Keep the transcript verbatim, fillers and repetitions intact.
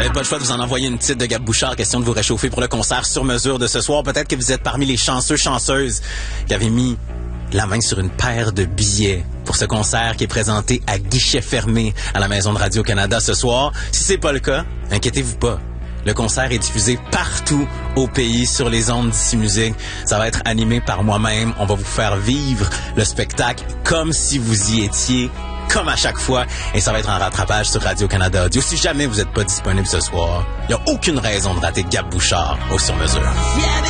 n'avez pas le choix de vous en envoyer une petite de Gab Bouchard, question de vous réchauffer pour le concert sur mesure de ce soir. Peut-être que vous êtes parmi les chanceux, chanceuses qui avaient mis la main sur une paire de billets pour ce concert qui est présenté à guichet fermé à la Maison de Radio-Canada ce soir. Si c'est pas le cas, inquiétez-vous pas. Le concert est diffusé partout au pays sur les ondes d'Ici Musique. Ça va être animé par moi-même. On va vous faire vivre le spectacle comme si vous y étiez, comme à chaque fois. Et ça va être en rattrapage sur Radio-Canada Audio. Si jamais vous n'êtes pas disponible ce soir, il n'y a aucune raison de rater Gab Bouchard au Sur Mesure.